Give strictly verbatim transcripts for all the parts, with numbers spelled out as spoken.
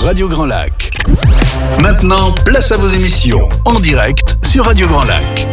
Radio Grand Lac. Maintenant, place à vos émissions en direct sur Radio Grand Lac.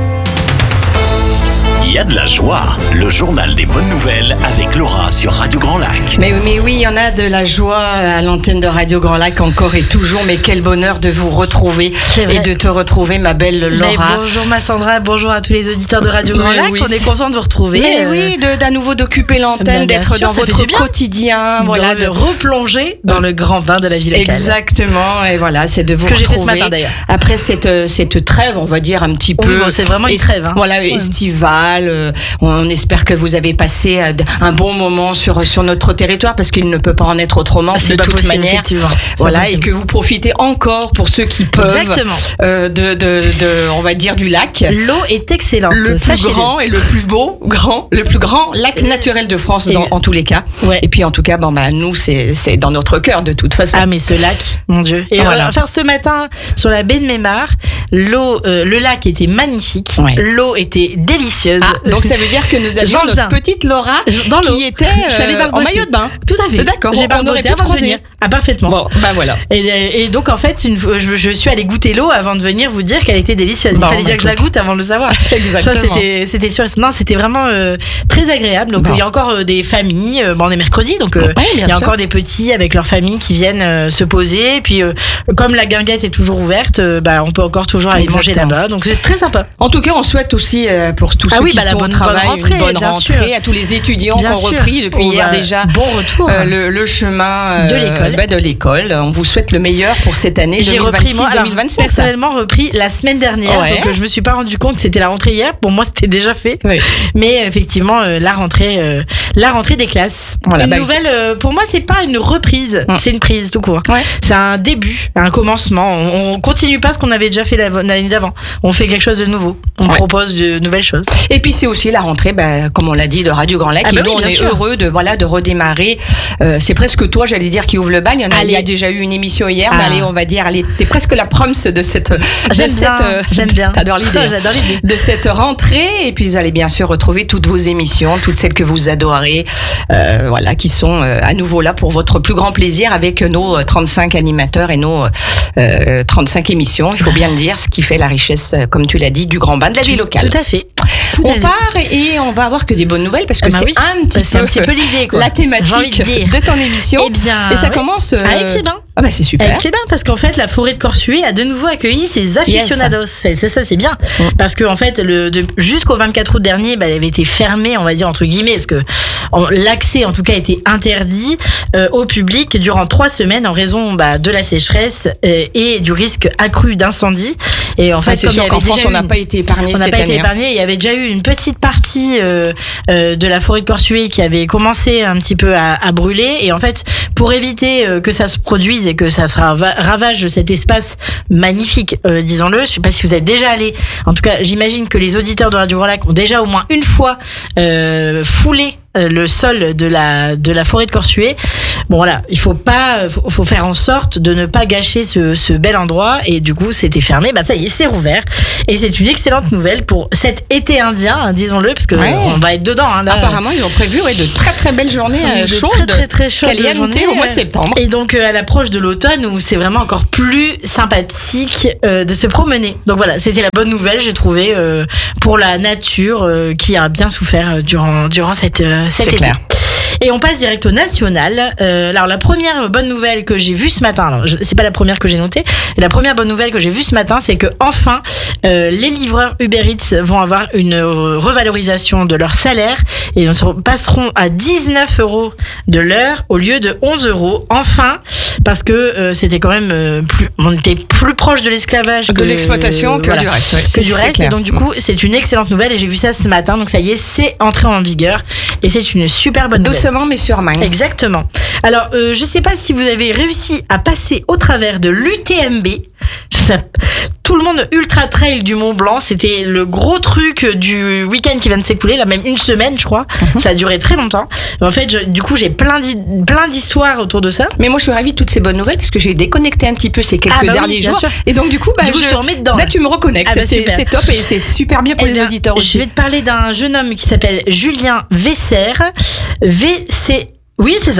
Il y a de la joie, le journal des bonnes nouvelles avec Laura sur Radio Grand Lac. Mais, mais oui, il y en a de la joie à l'antenne de Radio Grand Lac encore et toujours. Mais quel bonheur de vous retrouver et de te retrouver, ma belle Laura. Mais bonjour ma Sandra, bonjour à tous les auditeurs de Radio Grand Lac. Oui, on est content de vous retrouver. Mais euh... oui, de, d'à nouveau d'occuper l'antenne, bah, d'être sûr, dans votre quotidien, voilà, de, de replonger dans le grand bain de la vie locale. Exactement, et voilà, c'est de vous retrouver. Ce que j'ai fait ce matin d'ailleurs. Après cette, cette trêve, on va dire un petit peu. Oui, bon, c'est vraiment une trêve. Hein. Voilà, ouais. estivale. On espère que vous avez passé un bon moment sur, sur notre territoire parce qu'il ne peut pas en être autrement c'est de pas toute possible, manière. Voilà, et que vous profitez encore pour ceux qui peuvent euh, de, de, de, on va dire, du lac. L'eau est excellente. Le plus grand et le plus beau, grand, le plus grand lac naturel de France dans, en tous les cas. Ouais. Et puis en tout cas, bon, bah, nous, c'est, c'est dans notre cœur de toute façon. Ah, mais ce lac, mon Dieu. Et voilà. Enfin, ce matin, sur la baie de Mémar, l'eau, euh, le lac était magnifique. Ouais. L'eau était délicieuse. Ah, donc ça veut dire que nous avions notre bain. petite Laura dans qui était euh, en maillot de bain. Tout à fait. D'accord. J'ai pas aurait pu avant de venir. Ah, parfaitement. Bon, bah voilà. Et, et donc en fait, une, je, je suis allée goûter l'eau avant de venir vous dire qu'elle était délicieuse. Il bon, fallait bah, bien écoute. que je la goûte avant de le savoir. Exactement. Ça c'était, c'était sûr. Non, c'était vraiment euh, très agréable. Donc bon. il y a encore euh, des familles. Euh, bon, on est mercredi, donc euh, ouais, il y a sûr. encore des petits avec leurs familles qui viennent euh, se poser. Et puis euh, comme la guinguette est toujours ouverte, euh, bah on peut encore toujours aller Exactement. manger là-bas. Donc c'est très sympa. En tout cas, on souhaite aussi euh, pour tous ah ceux oui, qui bah, sont la bonne, au travail bonne rentrée, une bonne rentrée, à tous les étudiants bien qui ont sûr. repris depuis oh, hier bah, déjà bon retour euh, le, le chemin euh, de l'école. Bah, de l'école. On vous souhaite le meilleur pour cette année J'ai deux mille vingt-six deux mille vingt-sept. Personnellement repris la semaine dernière, ouais. donc euh, je me suis pas rendu compte que c'était la rentrée hier. Pour moi, c'était déjà fait. Oui. Mais effectivement, euh, la rentrée, euh, la rentrée des classes. Voilà, une bah, nouvelle. Euh, pour moi, c'est pas une reprise, hum. c'est une prise tout court. Ouais. C'est un début, un commencement. On, on continue pas ce qu'on avait déjà fait l'année d'avant. On fait quelque chose de nouveau. On ouais. propose de nouvelles choses. Et puis c'est aussi la rentrée, bah, comme on l'a dit, de Radio Grand Lac. Ah et bah nous, oui, on est sûr. heureux de voilà de redémarrer. Euh, c'est presque toi, j'allais dire, qui ouvre le bal. Il y en a, il y a déjà eu une émission hier. Ah. Mais allez, on va dire, allez, t'es presque la proms de cette. J'aime de bien. Cette, euh, J'aime bien. T'adores l'idée. Oh, j'adore l'idée. De cette rentrée. Et puis vous allez bien sûr retrouver toutes vos émissions, toutes celles que vous adorez, euh, voilà, qui sont euh, à nouveau là pour votre plus grand plaisir avec nos trente-cinq animateurs et nos euh, trente-cinq émissions. Il faut bien le dire, ce qui fait la richesse, comme tu l'as dit, du grand bain de la vie locale. Tout à fait. Tout on part et on va avoir que des bonnes nouvelles parce que ah bah c'est, oui. un petit, c'est peu un petit peu l'idée, quoi. La thématique de, de ton émission. Eh bien, et ça oui. commence euh... avec ses bains. Ah bah c'est super. Avec ses bains parce qu'en fait la forêt de Corsuet a de nouveau accueilli ses aficionados. Yes. C'est, c'est ça, c'est bien. Mm. Parce que en fait le de, jusqu'au vingt-quatre août dernier, bah, elle avait été fermée, on va dire entre guillemets, parce que en, l'accès en tout cas était interdit euh, au public durant trois semaines en raison bah, de la sécheresse euh, et du risque accru d'incendie. Et en fait, ouais, c'est sûr qu'en France, on n'a pas été épargné on cette n'a pas année. été épargné. Il y avait déjà eu une petite partie euh, euh, de la forêt de Corsuet qui avait commencé un petit peu à, à brûler. Et en fait, pour éviter euh, que ça se produise et que ça se ravage cet espace magnifique, euh, disons-le, je ne sais pas si vous êtes déjà allé. En tout cas, j'imagine que les auditeurs de Radio Grand Lac ont déjà au moins une fois euh, foulé le sol de la de la forêt de Corsuet. Bon voilà, il faut pas faut, faut faire en sorte de ne pas gâcher ce, ce bel endroit et du coup c'était fermé. Bah ça y est, c'est rouvert et c'est une excellente nouvelle pour cet été indien, hein, disons-le, parce que ouais. on va être dedans. Hein, là. Apparemment, ils ont prévu ouais, de très très belles journées euh, chaudes, très très très chaudes journées au mois de septembre. Et donc euh, à l'approche de l'automne où c'est vraiment encore plus sympathique euh, de se promener. Donc voilà, c'était la bonne nouvelle, j'ai trouvé euh, pour la nature euh, qui a bien souffert durant durant cette euh, cet été. Clair. Et on passe direct au national. Euh, alors la première bonne nouvelle que j'ai vue ce matin, alors je, c'est pas la première que j'ai notée, mais la première bonne nouvelle que j'ai vue ce matin, c'est que enfin euh, les livreurs Uber Eats vont avoir une revalorisation de leur salaire et ils passeront à dix-neuf euros de l'heure au lieu de onze euros. Enfin, parce que euh, c'était quand même euh, plus, on était plus proche de l'esclavage, de que, l'exploitation que voilà, du reste. Ouais, que c'est, du reste. Et donc du coup, c'est une excellente nouvelle et j'ai vu ça ce matin. Donc ça y est, c'est entré en vigueur et c'est une super bonne nouvelle. Doucement mais sûrement. Exactement. Alors, euh, je ne sais pas si vous avez réussi à passer au travers de l'U T M B. Je sais, tout le monde ultra trail du Mont Blanc, c'était le gros truc du week-end qui vient de s'écouler, là même une semaine je crois. Mm-hmm. Ça a duré très longtemps. En fait, je, du coup, j'ai plein, plein d'histoires autour de ça. Mais moi, je suis ravie de toutes ces bonnes nouvelles parce que j'ai déconnecté un petit peu ces quelques ah bah derniers oui, jours. sûr. Et donc du coup, bah, du coup, je, je te remets dedans. Là, tu me reconnectes. Ah bah, c'est, c'est top et c'est super bien pour eh les bien, auditeurs aussi. Je vais te parler d'un jeune homme qui s'appelle Julien Vesser. V C. Oui, c'est ça.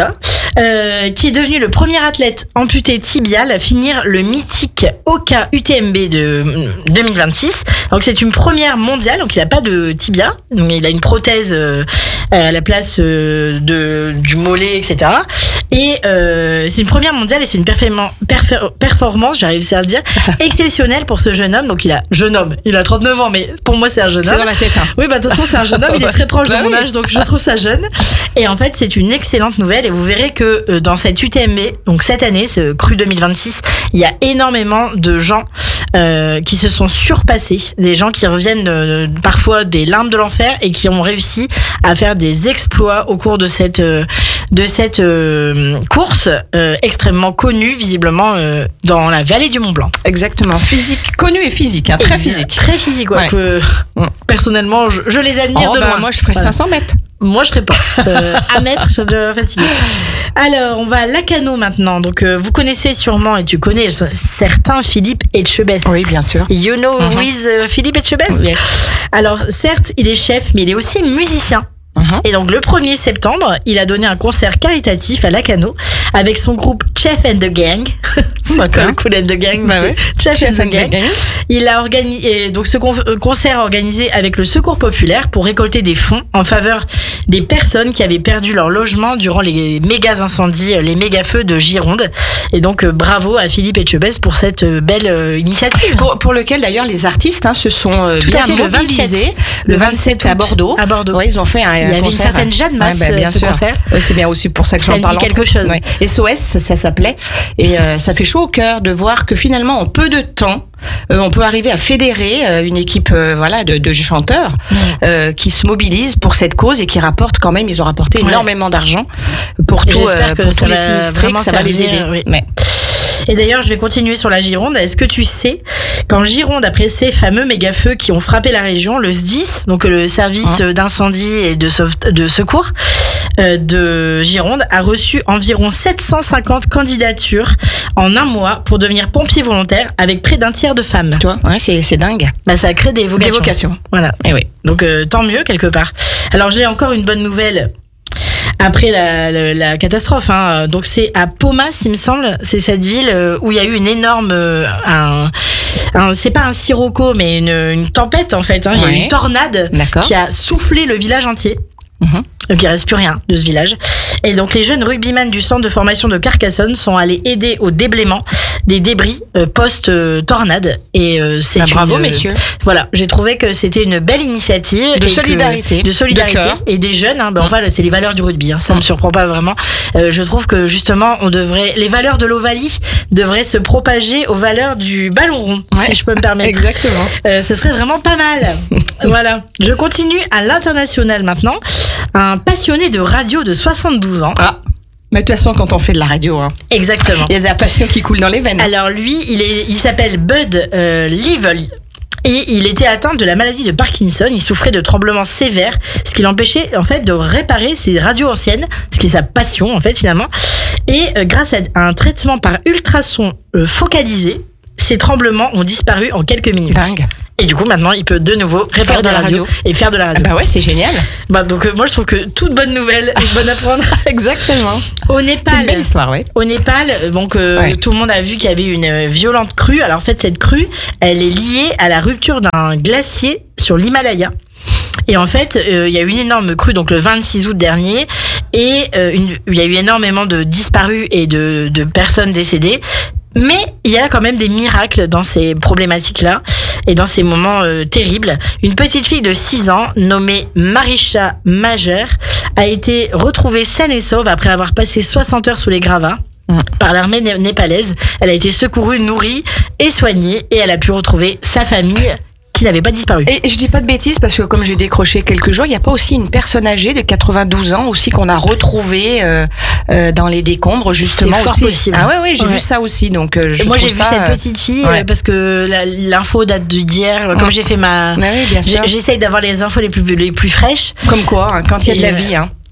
euh, qui est devenu le premier athlète amputé tibial à finir le mythique Oka U T M B de deux mille vingt-six. Donc c'est une première mondiale, donc il n'a pas de tibia, donc il a une prothèse euh, à la place euh, de, du mollet, et cetera. Et euh, c'est une première mondiale et c'est une performance, performance, j'arrive à le dire, exceptionnelle pour ce jeune homme. Donc il a jeune homme, il a trente-neuf ans, mais pour moi c'est un jeune homme. C'est dans la tête. Hein. Oui, bah de toute façon c'est un jeune homme, il est très proche bah de mon oui. âge, donc je trouve ça jeune. Et en fait c'est une excellente nouvelle et vous verrez que euh, dans cette U T M B, donc cette année, ce cru deux mille vingt-six, il y a énormément de gens euh, qui se sont surpassés, des gens qui reviennent euh, parfois des limbes de l'enfer et qui ont réussi à faire des exploits au cours de cette euh, de cette euh, course euh, extrêmement connue visiblement euh, dans la vallée du Mont Blanc. Exactement, physique, connu et physique, hein, très Ex- physique. Très physique, ouais, Ouais. que personnellement je, je les admire Oh, de bah, loin. moi je ferais Voilà. cinq cents mètres. Moi, je ferais pas. Euh, à mettre, je suis fatiguée. Alors, on va à Lacanau maintenant. Donc, euh, vous connaissez sûrement, et tu connais certains Philippe Etchebest. Oui, bien sûr. You know Mhm. who is uh, Philippe Etchebest? Yes. Alors, certes, il est chef, mais il est aussi musicien. Mhm. Et donc, le premier septembre, il a donné un concert caritatif à Lacanau avec son groupe Chef and the Gang. C'est D'accord. quoi, Cool and the Gang? Bah c'est ouais. Chef, Chef and the Gang. Il a organisé donc ce con- euh, concert organisé avec le Secours populaire pour récolter des fonds en faveur des personnes qui avaient perdu leur logement durant les méga incendies, les méga feux de Gironde. Et donc euh, bravo à Philippe Etchebest pour cette euh, belle euh, initiative. Pour, pour lequel d'ailleurs les artistes hein, se sont euh, Tout bien à fait, le mobilisés. vingt-sept. Le vingt-sept à août, Bordeaux. à Bordeaux. Ouais, ils ont fait un, Il y un avait une concert. certaine Jeanne Masse, Ouais, bah, bien ce sûr. concert. Ouais, c'est bien aussi pour ça que Ça j'en me parle. dit quelque entre autres. chose. Ouais. S O S, ça, ça s'appelait. Et euh, ça fait chaud au cœur de voir que finalement, en peu de temps, euh, on peut arriver à fédérer euh, une équipe euh, voilà, de, de chanteurs euh, qui se mobilisent pour cette cause et qui rapportent quand même, ils ont rapporté Ouais. énormément d'argent pour, Et tout, j'espère euh, que pour ça tous les va sinistrés, vraiment que ça va les aider. servir, oui. Ouais. Et d'ailleurs, je vais continuer sur la Gironde. Est-ce que tu sais qu'en Gironde, après ces fameux méga-feux qui ont frappé la région, le S D I S, donc le service Hein d'incendie et de, sauve- de secours euh, de Gironde, a reçu environ sept cent cinquante candidatures en un mois pour devenir pompier volontaire avec près d'un tiers de femmes. Tu vois, ouais, c'est, c'est dingue. Bah, ça a créé des vocations. Des vocations. Voilà. Et oui. Donc euh, tant mieux quelque part. Alors j'ai encore une bonne nouvelle. Après la, la, la catastrophe, hein. Donc c'est à Paumas, il me semble, c'est cette ville euh, où il y a eu une énorme, euh, un, un, c'est pas un sirocco, mais une, une tempête en fait. Hein. Il y a eu Ouais. une tornade D'accord. qui a soufflé le village entier. Mhm. Donc il reste plus rien de ce village. Et donc les jeunes rugbyman du centre de formation de Carcassonne sont allés aider au déblaiement des débris euh, post-tornade. Et euh, c'est Bah, une, bravo, euh, messieurs. Voilà, j'ai trouvé que c'était une belle initiative. De et que- solidarité, de solidarité. de cœur. Et des jeunes, hein, ben, Mm. enfin, c'est les valeurs du rugby, hein, ça Mm. me surprend pas vraiment. Euh, je trouve que justement, on devrait, les valeurs de l'Ovalie devraient se propager aux valeurs du ballon rond, Ouais. si je peux me permettre. Exactement. Euh, ce serait vraiment pas mal. Voilà. Je continue à l'international maintenant. Un passionné de radio de soixante-douze ans. Ah. Mais de toute façon, quand on fait de la radio, hein, Exactement. il y a de la passion qui coule dans les veines. Alors lui, il est, il s'appelle Bud euh, Level. Et il était atteint de la maladie de Parkinson. Il souffrait de tremblements sévères, ce qui l'empêchait en fait de réparer ses radios anciennes, ce qui est sa passion en fait finalement. Et euh, grâce à un traitement par ultrason euh, focalisé, ces tremblements ont disparu en quelques minutes. Dingue. Et du coup, maintenant, il peut de nouveau réparer Faire de de la la radio, radio. et faire de la Ah radio. bah ouais, c'est génial. Bah, donc euh, moi, je trouve que toute bonne nouvelle est bonne à prendre. Exactement. Au C'est Népal. une belle histoire, ouais. Au Népal, euh, donc euh, Ouais. tout le monde a vu qu'il y avait une euh, violente crue. Alors en fait, cette crue, elle est liée à la rupture d'un glacier sur l'Himalaya. Et en fait, euh, il y a eu une énorme crue, donc le vingt-six août dernier, et euh, une- il y a eu énormément de disparus et de, de personnes décédées. Mais il y a quand même des miracles dans ces problématiques-là et dans ces moments euh, terribles. Une petite fille de six ans, nommée Marisha Majer, a été retrouvée saine et sauve après avoir passé soixante heures sous les gravats. Mm. Par l'armée né- népalaise. Elle a été secourue, nourrie et soignée, et elle a pu retrouver sa famille qui n'avait pas disparu. Et je dis pas de bêtises parce que comme j'ai décroché quelques jours, il n'y a pas aussi une personne âgée de quatre-vingt-douze ans aussi qu'on a retrouvée euh, euh, dans les décombres justement C'est fort aussi. possible. Ah ouais ouais, j'ai Ouais. vu ça aussi donc euh, je Moi, j'ai trouve vu ça, cette euh, petite fille ouais. euh, parce que la- l'info date d'hier. Comme Mm. j'ai fait ma, Ah oui, bien sûr. j'ai- j'essaye d'avoir les infos les plus les plus fraîches. Comme quoi, hein, quand il y a de Et, la euh, vie, hein.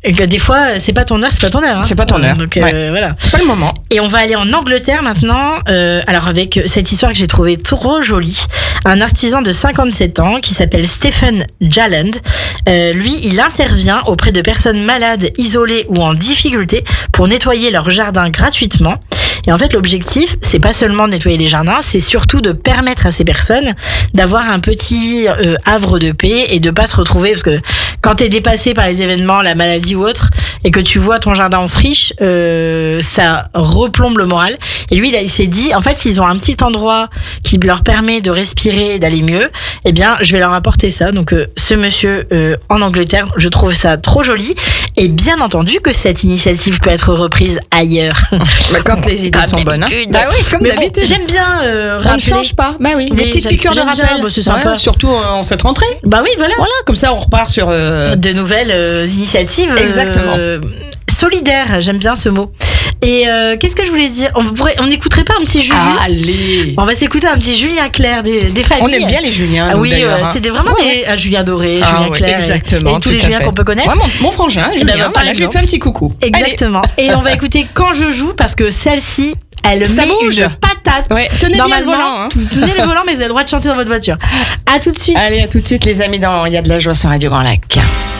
Et que des fois, c'est pas ton heure, c'est pas ton heure. Hein. C'est pas ton heure. Donc euh, Ouais. voilà. C'est pas le moment. Et on va aller en Angleterre maintenant. Euh, alors avec cette histoire que j'ai trouvée trop jolie, un artisan de cinquante-sept ans qui s'appelle Stephen Jalland. Euh, lui, il intervient auprès de personnes malades, isolées ou en difficulté pour nettoyer leur jardin gratuitement. Et en fait, l'objectif, c'est pas seulement de nettoyer les jardins, c'est surtout de permettre à ces personnes d'avoir un petit euh, havre de paix et de pas se retrouver, parce que quand t'es dépassé par les événements, la maladie ou autre, et que tu vois ton jardin en friche, euh, ça replombe le moral. Et lui, là, il s'est dit, en fait, s'ils ont un petit endroit qui leur permet de respirer et d'aller mieux, eh bien, je vais leur apporter ça. Donc, euh, ce monsieur euh, en Angleterre, je trouve ça trop joli. Et bien entendu que cette initiative peut être reprise ailleurs. Bah, quand les idées sont bonnes. Hein. Bah oui, comme Mais bon, d'habitude. j'aime bien euh, On ne rappeler. change pas. Bah oui, des Oui, petites j'aime- piqûres de j'aime bien, rappel. bah, c'est sympa. Ouais, surtout euh, en cette rentrée. Bah oui, voilà. Voilà, comme ça on repart sur. euh, De nouvelles euh, initiatives. euh, Exactement. solidaires, j'aime bien ce mot. Et euh, qu'est-ce que je voulais dire On pourrait, on n'écouterait pas un petit Juju Allez. On va s'écouter un petit Julien Clerc des, des familles. On aime bien les Juliens. Ah nous, oui, d'ailleurs, euh, hein. c'est des, vraiment Ouais, des ouais. ah, Julien Doré, Ah Julien ouais, Clerc, et- exactement, et, tous tout les à Juliens fait. qu'on peut connaître. Ouais, mon, mon frangin, Julien, ben, par voilà, je lui exemple. fais un petit coucou. Exactement. Et on va écouter Quand je joue parce que celle-ci, elle Ça met bouge. une patate. Ouais, tenez bien le Normalement, volant, hein. tenez le volant, mais vous avez le droit de chanter dans votre voiture. À tout de suite. Allez, à tout de suite, les amis, dans Il y a de la joie sur Radio Grand Lac.